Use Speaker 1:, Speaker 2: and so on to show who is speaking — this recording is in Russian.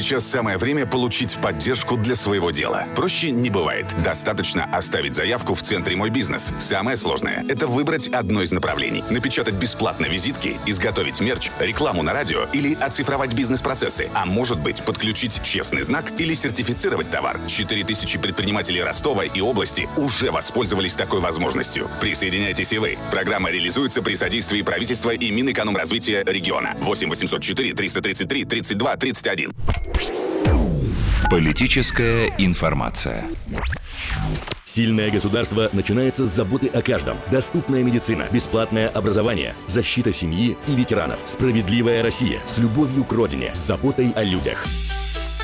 Speaker 1: Сейчас самое время получить поддержку для своего дела. Проще не бывает. Достаточно оставить заявку в центре «Мой бизнес». Самое сложное – это выбрать одно из направлений. Напечатать бесплатно визитки, изготовить мерч, рекламу на радио или оцифровать бизнес-процессы. А может быть, подключить честный знак или сертифицировать товар. 4000 предпринимателей Ростова и области уже воспользовались такой возможностью. Присоединяйтесь и вы. Программа реализуется при содействии правительства и Минэкономразвития региона. 8 804 333 32 31.
Speaker 2: Политическая информация.
Speaker 3: Сильное государство начинается с заботы о каждом. Доступная медицина, бесплатное образование, защита семьи и ветеранов. Справедливая Россия с любовью к родине, с заботой о людях.